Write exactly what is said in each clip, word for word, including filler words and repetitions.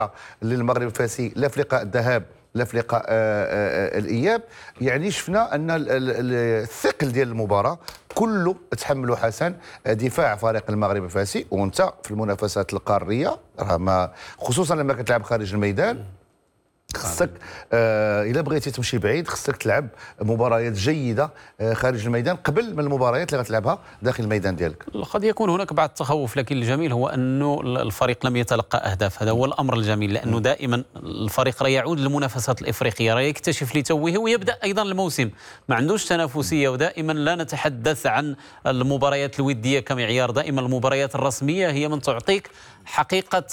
للمغرب الفاسي لا في لقاء الذهاب لا في لقاء الاياب. يعني شفنا ان الثقل ديال المباراه كله تحملوا حسن دفاع فريق المغرب الفاسي، وانت في المنافسات القاريه راه ما خصوصا لما كتلعب خارج الميدان خصك آه الا بغيتي تمشي بعيد خصك تلعب مباريات جيده آه خارج الميدان قبل من المباريات اللي غتلعبها داخل الميدان ديالك. قد يكون هناك بعض التخوف، لكن الجميل هو انه الفريق لم يتلقى اهداف، هذا هو الامر الجميل، لانه دائما الفريق راه يعود للمنافسات الافريقيه، راه يكتشف لتوه ويبدا ايضا الموسم ما عندوش تنافسيه. ودائما لا نتحدث عن المباريات الوديه كمعيار، دائما المباريات الرسميه هي من تعطيك حقيقه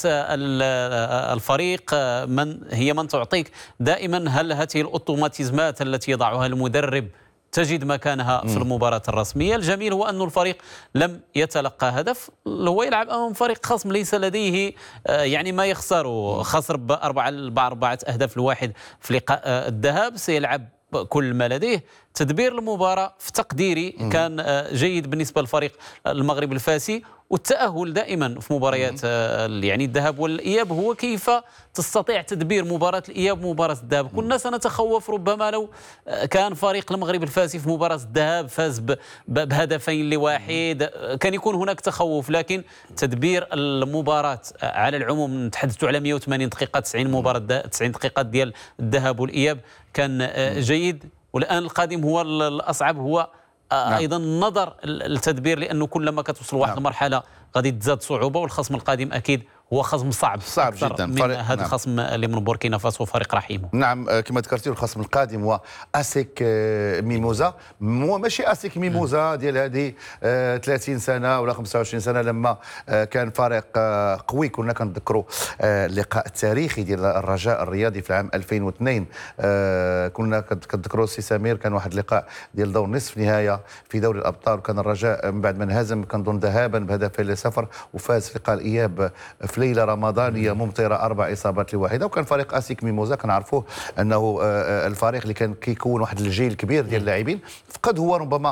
الفريق، من هي من تعطيك دائما هل هذه الاوتوماتيزمات التي يضعها المدرب تجد مكانها في المباراة الرسمية. الجميل هو أن الفريق لم يتلقى هدف، هو يلعب أمام فريق خصم ليس لديه يعني ما يخسره، خسر بأربعة بأربعة أهداف لواحد في لقاء الذهاب، سيلعب كل ما لديه. تدبير المباراة في تقديري كان جيد بالنسبة للفريق المغرب الفاسي، والتأهل دائما في مباريات يعني الذهاب والإياب هو كيف تستطيع تدبير مباراة الإياب ومباراة الذهاب. كنا سنتخوف ربما لو كان فريق المغرب الفاسي في مباراة الذهاب فاز بهدفين لواحد، كان يكون هناك تخوف، لكن تدبير المباراة على العموم نتحدثوا على مئة وثمانين دقيقة، تسعين مباراة تسعين دقيقة ديال الذهاب والإياب كان جيد. والآن القادم هو الأصعب، هو نعم. ايضا النظر التدبير، لانه كلما كتوصل واحد نعم. المرحله غادي تزاد صعوبه، والخصم القادم اكيد هو خصم صعب صعب جدا من هذا نعم. الخصم اللي من بوركينا فاسو فريق رحيم. نعم كما ذكرتي الخصم القادم هو اسيك ميموزا، مو ماشي اسيك ميموزا ديال هذه ثلاثين سنه ولا خمسة وعشرين سنه لما كان فريق قوي. كنا كنذكروا اللقاء التاريخي ديال الرجاء الرياضي في العام ألفين واثنين، كنا كنذكروا سي سمير، كان واحد اللقاء ديال دور نصف نهايه في دوري الابطال، وكان الرجاء من بعد ما انهزم كنظن ذهابا بهدفين لصفر وفاز في لقاء الاياب في ليله رمضانيه ممطره اربع اصابات لواحده. وكان فريق اسيك ميموزا كنعرفوه انه الفريق اللي كان كيكون واحد الجيل كبير ديال اللاعبين، فقد هو ربما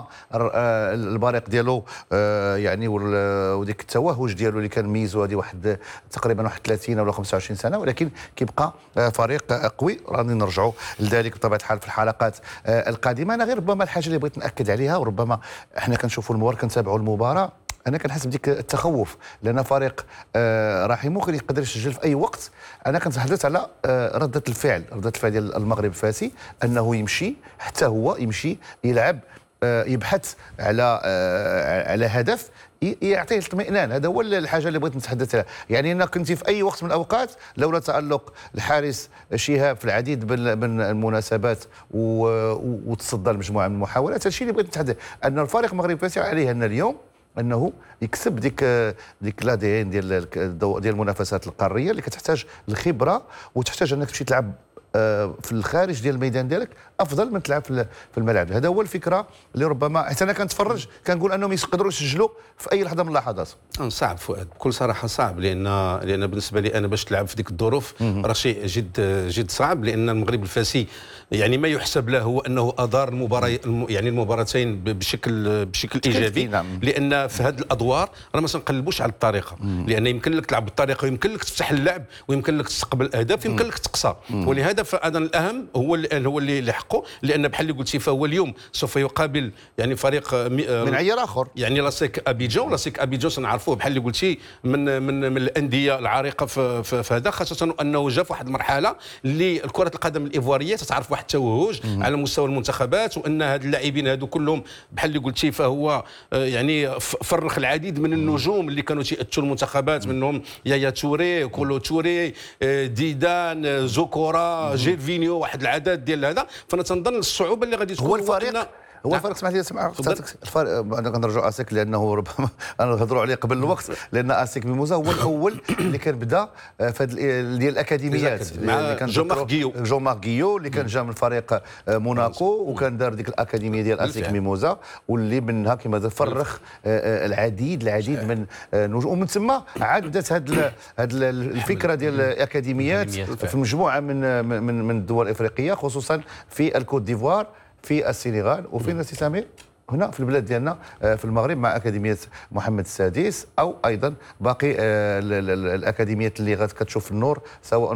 البريق ديالو يعني وديك التوهج ديالو اللي كان ميزو هذه واحد تقريبا واحد ثلاثين ولا خمسة وعشرين سنه، ولكن كيبقى فريق قوي. راني نرجعوا لذلك بطبيعه الحال في الحلقات القادمه. انا غير ربما الحاجه اللي بغيت ناكد عليها، وربما احنا كنشوفوا المباراه كنتابعوا المباراه، انا كنحس بديك التخوف، لان فريق آه راح ممكن يقدر يسجل في اي وقت. انا كنتحدث على آه رده الفعل رده الفعل ديال المغرب الفاسي، انه يمشي حتى هو يمشي يلعب آه يبحث على آه على هدف يعطيه الاطمئنان. هذا هو الحاجه اللي بغيت نتحدث عليها. يعني انا كنت في اي وقت من الاوقات لولا تالق الحارس شهاب في العديد من المناسبات وتصدى لمجموعه من المحاولات، هذا الشيء اللي بغيت نتحدث، ان الفريق المغربي الفاسي عليه ان اليوم انه يكسب ديك ديك لا دي ان ديال ديال المنافسات القاريه اللي كتحتاج الخبره، وتحتاج انك تمشي تلعب في الخارج ديال الميدان ديالك افضل من تلعب في الملعب. هذا هو الفكره اللي ربما حتى انا كنتفرج كنقول انهم يقدروا يسجلوا في اي لحظه من اللحظات. صعب فؤاد، بكل صراحه صعب، لان لان بالنسبه لي انا باش تلعب في ديك الظروف راه شيء جد جد صعب، لان المغرب الفاسي يعني ما يحسب له هو انه ادار المباراه يعني المباراتين بشكل بشكل ايجابي، نعم. لان في هذه الادوار راه ما تنقلبوش على الطريقه، لان يمكن لك تلعب بالطريقه ويمكن لك تفتح اللعب ويمكن لك تستقبل اهداف ويمكن لك تقصى، ولهذا فاذا الاهم هو اللي هو اللي حقه، لان بحال اللي قلتي فهو اليوم سوف يقابل يعني فريق من عيار اخر، يعني لاسيك ابيجان. لاسيك ابيجان سنعرفوه بحال اللي قلتي من من من الانديه العريقه في, في, في هذا، خاصه انه جا في واحد المرحله اللي كره القدم الايفواريه تتعرف واحد التوهج على مستوى المنتخبات، وان هاد اللاعبين هادو كلهم بحال اللي قلتي فهو يعني فرخ العديد من النجوم اللي كانوا تيأتوا المنتخبات، منهم يايا توري، كولو توري، ديدان، زوكورا، جيرفينيو، واحد العدد ديال هذا. فانا تنظن الصعوبه اللي غادي تكون هو الفريق هو الفريق اسمح لي اسمع الفرق. انا كنرجعوا اسيك لانه ربما انا نهضروا عليه قبل الوقت، لان اسيك ميموزا هو الاول اللي كان بدا في هذه ديال الاكاديميات اللي كان جو مارغيو جو مارغيو اللي كان جا من فريق موناكو، وكان دار ديك الاكاديميه ديال اسيك ميموزا، واللي منها كما فرخ العديد العديد من النجوم، ومن ثم عاد بدات هذه هذه الفكره ديال الاكاديميات في مجموعه من من من الدول الافريقيه، خصوصا في الكوت ديفوار، في السنغال، وفي نسي سمير هنا في البلاد ديالنا في المغرب مع اكاديميه محمد السادس، او ايضا باقي الاكاديميات اللي كتشوف النور سواء